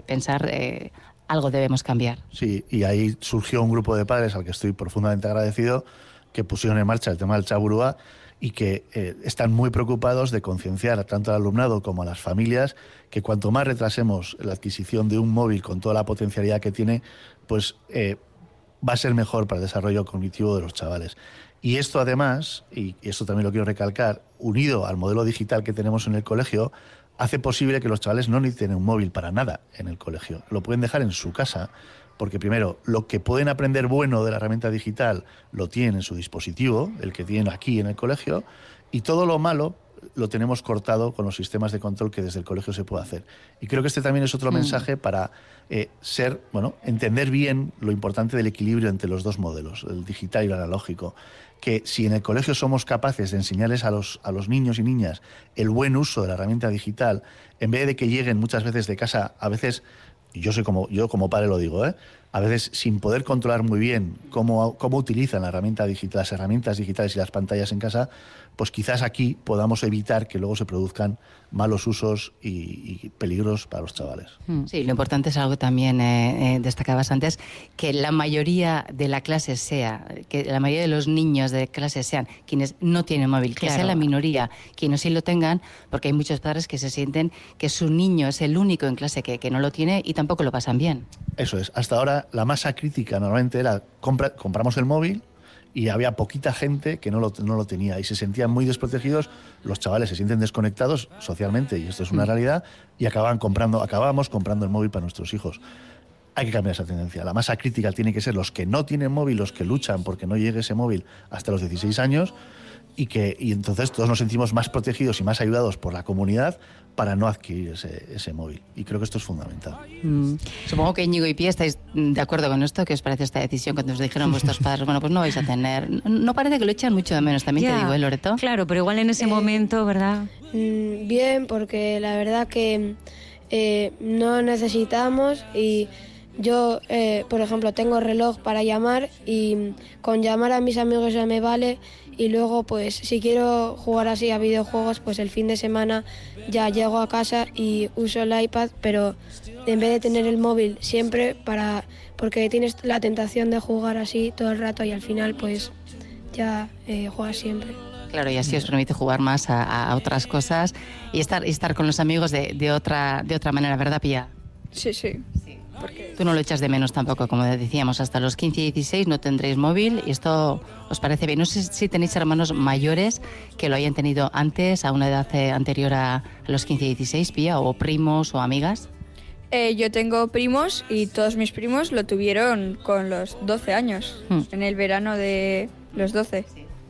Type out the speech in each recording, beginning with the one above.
pensar algo debemos cambiar. Sí, y ahí surgió un grupo de padres al que estoy profundamente agradecido, que pusieron en marcha el tema del Txaburua y que están muy preocupados de concienciar tanto al alumnado como a las familias que cuanto más retrasemos la adquisición de un móvil con toda la potencialidad que tiene, pues va a ser mejor para el desarrollo cognitivo de los chavales. Y esto además, y esto también lo quiero recalcar, unido al modelo digital que tenemos en el colegio, hace posible que los chavales no necesiten un móvil para nada en el colegio. Lo pueden dejar en su casa, porque primero, lo que pueden aprender bueno de la herramienta digital lo tienen en su dispositivo, el que tienen aquí en el colegio, y todo lo malo lo tenemos cortado con los sistemas de control que desde el colegio se puede hacer. Y creo que este también es otro mensaje para entender bien lo importante del equilibrio entre los dos modelos, el digital y el analógico. Que si en el colegio somos capaces de enseñarles a los niños y niñas el buen uso de la herramienta digital, en vez de que lleguen muchas veces de casa, a veces, y yo como padre lo digo, a veces sin poder controlar muy bien cómo utilizan la herramienta digital, las herramientas digitales y las pantallas en casa, pues quizás aquí podamos evitar que luego se produzcan malos usos y peligros para los chavales. Sí, lo importante es algo también destacabas antes, que la mayoría de la clase que la mayoría de los niños de clase sean quienes no tienen móvil, que sea la minoría quienes sí lo tengan, porque hay muchos padres que se sienten que su niño es el único en clase que no lo tiene y tampoco lo pasan bien. Eso es. Hasta ahora la masa crítica normalmente era compramos el móvil y había poquita gente que no lo tenía y se sentían muy desprotegidos. Los chavales se sienten desconectados socialmente, y esto es una realidad, y acabábamos comprando el móvil para nuestros hijos. Hay que cambiar esa tendencia. La masa crítica tiene que ser los que no tienen móvil, los que luchan porque no llegue ese móvil hasta los 16 años, y entonces todos nos sentimos más protegidos y más ayudados por la comunidad para no adquirir ese móvil. Y creo que esto es fundamental. Supongo que Íñigo y Pía estáis de acuerdo con esto. ¿Qué os parece esta decisión cuando os dijeron vuestros padres, bueno, pues no vais a tener? No parece que lo echan mucho de menos, también te digo, Loreto. Claro, pero igual en ese momento, ¿verdad? Bien, porque la verdad que no necesitamos, y yo, por ejemplo, tengo reloj para llamar y con llamar a mis amigos ya me vale. Y luego, pues, si quiero jugar así a videojuegos, pues el fin de semana ya llego a casa y uso el iPad, pero en vez de tener el móvil siempre porque tienes la tentación de jugar así todo el rato y al final, pues, ya juegas siempre. Claro, y así os permite jugar más a otras cosas y estar con los amigos de otra manera, ¿verdad, Pía? Sí. Porque tú no lo echas de menos tampoco, como decíamos, hasta los 15 y 16 no tendréis móvil y esto os parece bien. No sé si tenéis hermanos mayores que lo hayan tenido antes, a una edad anterior a los 15 y 16, Pía, o primos o amigas. Yo tengo primos y todos mis primos lo tuvieron con los 12 años, en el verano de los 12.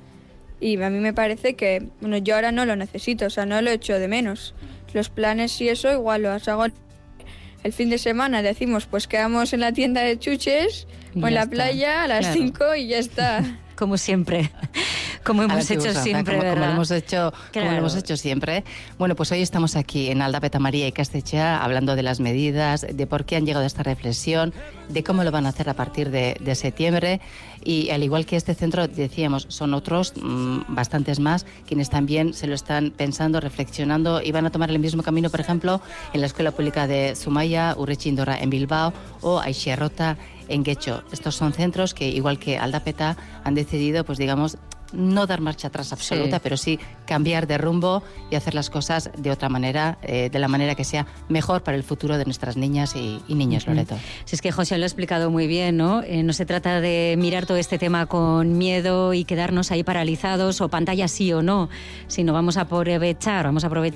Y a mí me parece que, bueno, yo ahora no lo necesito, o sea, no lo echo de menos. Los planes y eso igual los hago el fin de semana, decimos, pues quedamos en la tienda de chuches o en la playa a las 5 y ya está. Como siempre, como hemos hecho siempre, como lo hemos hecho siempre. Bueno, pues hoy estamos aquí en Aldapeta María y Ikastetxea hablando de las medidas, de por qué han llegado a esta reflexión, de cómo lo van a hacer a partir de septiembre. Y al igual que este centro, decíamos, son otros, bastantes más, quienes también se lo están pensando, reflexionando y van a tomar el mismo camino, por ejemplo, en la Escuela Pública de Zumaia, Urretxindorra en Bilbao o Aixerrota en Getxo. Estos son centros que, igual que Aldapeta, han decidido, pues digamos, no dar marcha atrás absoluta, pero sí cambiar de rumbo y hacer las cosas de otra manera, de la manera que sea mejor para el futuro de nuestras niñas y niños, Loreto. Si es que José lo ha explicado muy bien, ¿no? No se trata de mirar todo este tema con miedo y quedarnos ahí paralizados o pantalla sí o no, sino vamos a aprovechar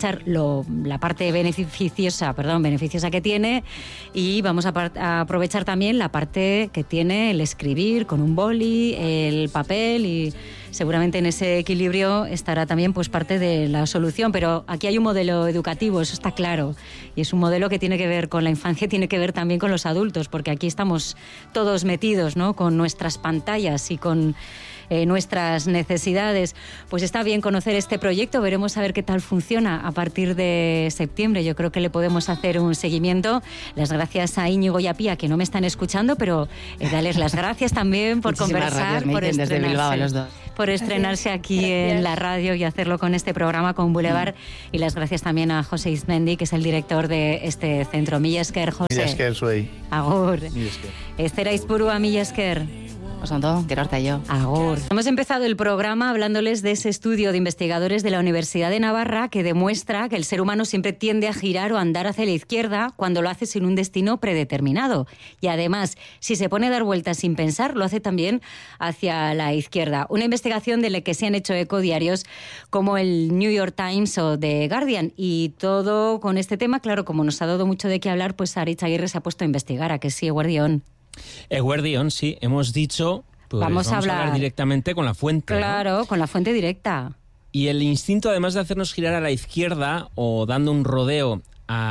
la parte beneficiosa que tiene, y vamos a aprovechar también la parte que tiene el escribir con un boli, el papel, y seguramente en ese equilibrio estará también pues parte de la solución, pero aquí hay un modelo educativo, eso está claro, y es un modelo que tiene que ver con la infancia, tiene que ver también con los adultos, porque aquí estamos todos metidos, ¿no?, con nuestras pantallas y con nuestras necesidades. Pues está bien conocer este proyecto, veremos a ver qué tal funciona a partir de septiembre. Yo creo que le podemos hacer un seguimiento. Las gracias a Íñigo y a Pía, que no me están escuchando, pero darles las gracias también por conversar, por desde Bilbao a los dos. por estrenarse aquí en la radio y hacerlo con este programa, con Boulevard. Y las gracias también a José Izmendi, que es el director de este centro. Mila esker, José. Mila esker, zuei. Agur. Estera Izpurua, mila esker. Osondo, gero arte jo. Agur. Hemos empezado el programa hablándoles de ese estudio de investigadores de la Universidad de Navarra que demuestra que el ser humano siempre tiende a girar o andar hacia la izquierda cuando lo hace sin un destino predeterminado. Y además, si se pone a dar vueltas sin pensar, lo hace también hacia la izquierda. Una investigación de la que se han hecho eco diarios como el New York Times o The Guardian. Y todo con este tema, claro, como nos ha dado mucho de qué hablar, pues Aritz Aguirre se ha puesto a investigar. ¿A que sí, Guardián? Eguerdión, sí, hemos dicho, pues vamos a hablar directamente con la fuente. Claro, ¿no? Con la fuente directa. Y el instinto, además de hacernos girar a la izquierda o dando un rodeo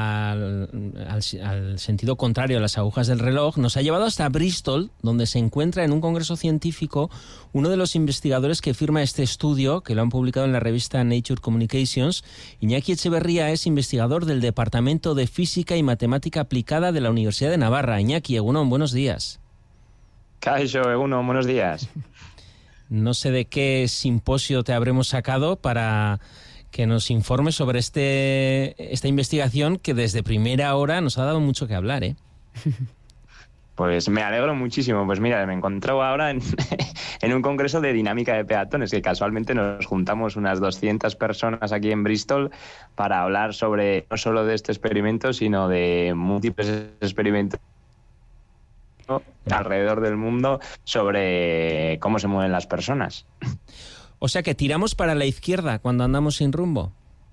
al sentido contrario a las agujas del reloj, nos ha llevado hasta Bristol, donde se encuentra en un congreso científico uno de los investigadores que firma este estudio, que lo han publicado en la revista Nature Communications. Iñaki Etxeberria es investigador del Departamento de Física y Matemática Aplicada de la Universidad de Navarra. Iñaki, Egunon, buenos días. Kaixo, Egunon, buenos días. No sé de qué simposio te habremos sacado para que nos informe sobre esta investigación que desde primera hora nos ha dado mucho que hablar, ¿eh? Pues me alegro muchísimo. Pues mira, me encuentro ahora en un congreso de dinámica de peatones, que casualmente nos juntamos unas 200 personas aquí en Bristol para hablar sobre no solo de este experimento, sino de múltiples experimentos alrededor del mundo sobre cómo se mueven las personas. O sea que tiramos para la izquierda cuando andamos sin rumbo.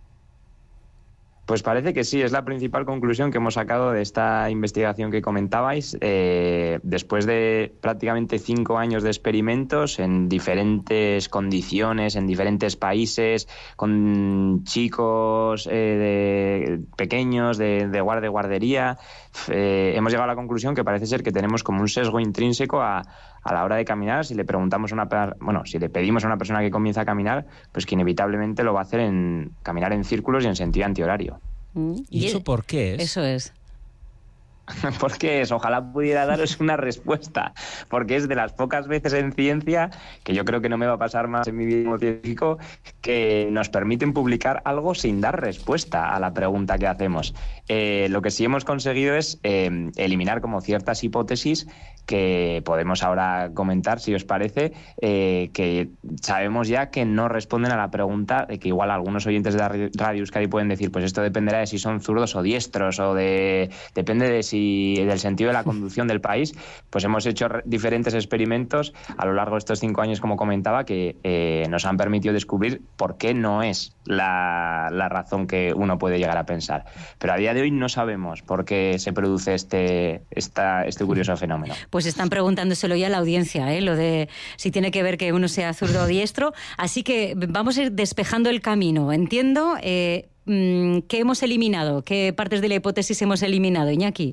Pues parece que sí, es la principal conclusión que hemos sacado de esta investigación que comentabais. Después de prácticamente 5 años de experimentos en diferentes condiciones, en diferentes países, con chicos pequeños de guardería, hemos llegado a la conclusión que parece ser que tenemos como un sesgo intrínseco a la hora de caminar. Si le pedimos a una persona que comienza a caminar, pues que inevitablemente lo va a hacer caminar en círculos y en sentido antihorario. ¿Y eso por qué es? Eso es. Porque ojalá pudiera daros una respuesta, porque es de las pocas veces en ciencia, que yo creo que no me va a pasar más en mi vida como científico, que nos permiten publicar algo sin dar respuesta a la pregunta que hacemos. Lo que sí hemos conseguido es eliminar como ciertas hipótesis que podemos ahora comentar, si os parece, que sabemos ya que no responden a la pregunta, de que igual algunos oyentes de Radio Euskadi pueden decir, pues esto dependerá de si son zurdos o diestros, o depende de del sentido de la conducción del país. Pues hemos hecho diferentes experimentos a lo largo de estos 5 años, como comentaba, que nos han permitido descubrir por qué no es la razón que uno puede llegar a pensar. Pero a día de hoy no sabemos por qué se produce este curioso fenómeno. Pues están preguntándoselo ya a la audiencia, lo de si tiene que ver que uno sea zurdo o diestro. Así que vamos a ir despejando el camino. Entiendo. ¿Qué hemos eliminado? ¿Qué partes de la hipótesis hemos eliminado, Iñaki?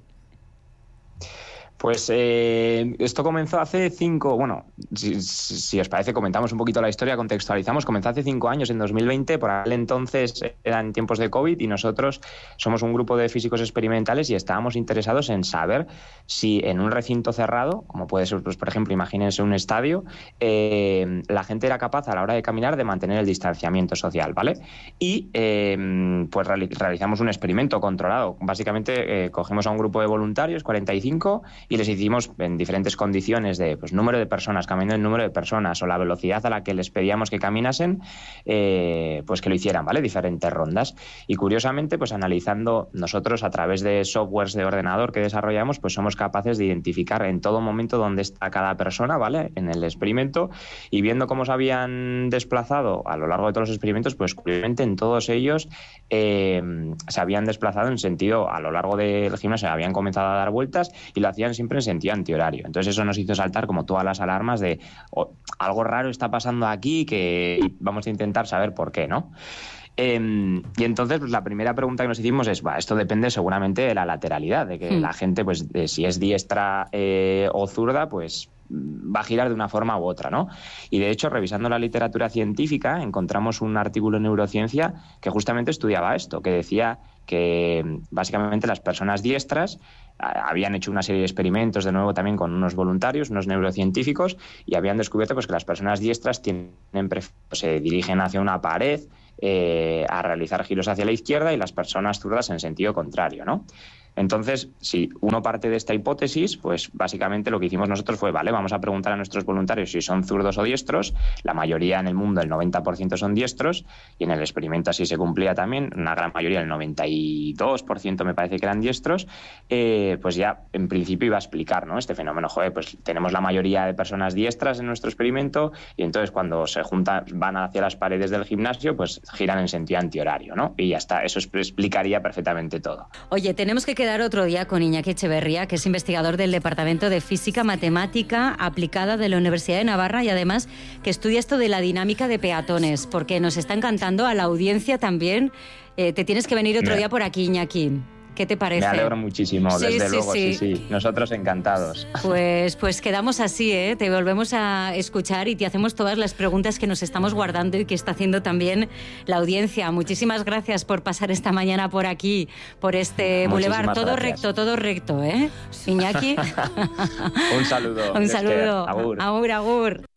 Pues esto comenzó hace 5... Bueno, si os parece, comentamos un poquito la historia, contextualizamos. Comenzó hace 5 años, en 2020. Por aquel entonces eran tiempos de COVID y nosotros somos un grupo de físicos experimentales y estábamos interesados en saber si en un recinto cerrado, como puede ser, pues, por ejemplo, imagínense un estadio, la gente era capaz a la hora de caminar de mantener el distanciamiento social, ¿vale? Y pues realizamos un experimento controlado. Básicamente cogemos a un grupo de voluntarios, 45, y les hicimos en diferentes condiciones de número de personas, caminando el número de personas o la velocidad a la que les pedíamos que caminasen, pues que lo hicieran, ¿vale? Diferentes rondas. Y curiosamente, pues analizando nosotros a través de softwares de ordenador que desarrollamos, pues somos capaces de identificar en todo momento dónde está cada persona, ¿vale? En el experimento, y viendo cómo se habían desplazado a lo largo de todos los experimentos, pues curiosamente en todos ellos se habían desplazado en sentido, a lo largo del gimnasio habían comenzado a dar vueltas y lo hacían siempre en sentido antihorario. Entonces eso nos hizo saltar como todas las alarmas de algo raro está pasando aquí, que vamos a intentar saber por qué, ¿no? Y entonces pues, la primera pregunta que nos hicimos es, esto depende seguramente de la lateralidad, de que la gente, pues si es diestra o zurda, pues va a girar de una forma u otra, ¿no? Y de hecho, revisando la literatura científica, encontramos un artículo en Neurociencia que justamente estudiaba esto, que decía que básicamente las personas diestras habían hecho una serie de experimentos, de nuevo también con unos voluntarios, unos neurocientíficos, y habían descubierto pues que las personas diestras se dirigen hacia una pared a realizar giros hacia la izquierda y las personas zurdas en sentido contrario, ¿no? Entonces, si uno parte de esta hipótesis, pues básicamente lo que hicimos nosotros fue, vale, vamos a preguntar a nuestros voluntarios si son zurdos o diestros. La mayoría en el mundo, el 90% son diestros, y en el experimento así se cumplía también, una gran mayoría, el 92% me parece que eran diestros. Pues ya en principio iba a explicar, ¿no?, este fenómeno. Pues tenemos la mayoría de personas diestras en nuestro experimento, y entonces cuando se juntan, van hacia las paredes del gimnasio, pues giran en sentido antihorario, ¿no? Y ya está, eso explicaría perfectamente todo. Oye, tenemos que quedar otro día con Iñaki Echeverría, que es investigador del Departamento de Física Matemática Aplicada de la Universidad de Navarra, y además que estudia esto de la dinámica de peatones, porque nos está encantando a la audiencia también. Te tienes que venir otro día por aquí, Iñaki. ¿Qué te parece? Me alegro muchísimo, desde luego, sí. Nosotros encantados. Pues quedamos así, ¿eh? Te volvemos a escuchar y te hacemos todas las preguntas que nos estamos guardando y que está haciendo también la audiencia. Muchísimas gracias por pasar esta mañana por aquí, por este bulevar. Todo recto, ¿eh? Iñaki. Un saludo. Un saludo. Agur. Agur.